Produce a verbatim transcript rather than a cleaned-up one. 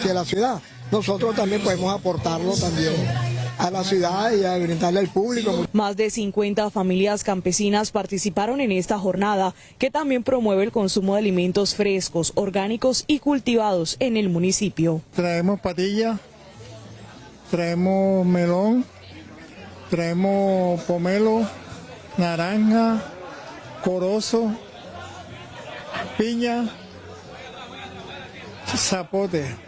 aquí en la ciudad. Nosotros también podemos aportarlo también a la ciudad y a brindarle al público. Más de cincuenta familias campesinas participaron en esta jornada, que también promueve el consumo de alimentos frescos, orgánicos y cultivados en el municipio. Traemos patilla, traemos melón, traemos pomelo, naranja, corozo, piña, zapote.